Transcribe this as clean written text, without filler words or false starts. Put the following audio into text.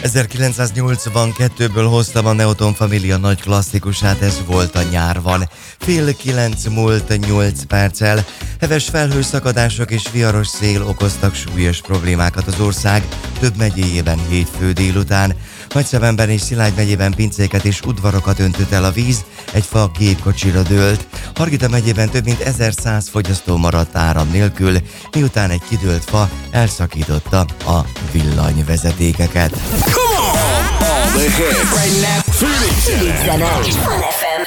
1982-ből hoztam a Neoton Família nagy klasszikusát, ez volt a Nyár van. 8:30 múlt 8 perccel. Heves felhőszakadások és viharos szél okoztak súlyos problémákat az ország több megyéjében hétfő délután. Nagyszebenben és Szilágy megyében pincéket és udvarokat öntött el a víz, egy fa gépkocsira dőlt. Hargita megyében több mint 1100 fogyasztó maradt áram nélkül, miután egy kidőlt fa elszakította a villanyvezetékeket. All the hits. Right now. Főzene. Fun FM.